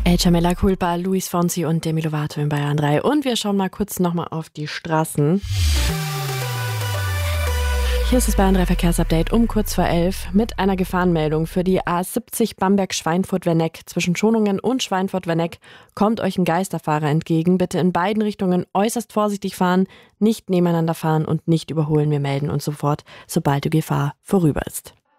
El Chamella Culpa, Luis Fonsi und Demi Lovato in Bayern 3. Und wir schauen mal kurz nochmal auf die Straßen. Hier ist das Bayern 3 Verkehrsupdate um kurz vor 11 mit einer Gefahrenmeldung für die A70 Bamberg-Schweinfurt-Werneck. Zwischen Schonungen und Schweinfurt-Werneck kommt euch ein Geisterfahrer entgegen. Bitte in beiden Richtungen äußerst vorsichtig fahren, nicht nebeneinander fahren und nicht überholen. Wir melden uns sofort, sobald die Gefahr vorüber ist.